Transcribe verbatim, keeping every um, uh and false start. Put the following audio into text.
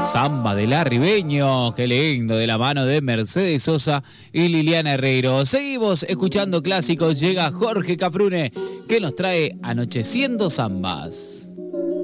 Samba de la Ribeño, qué lindo, de la mano de Mercedes Sosa y Liliana Herrero. Seguimos escuchando clásicos, llega Jorge Cafrune, que nos trae Anocheciendo Zambas.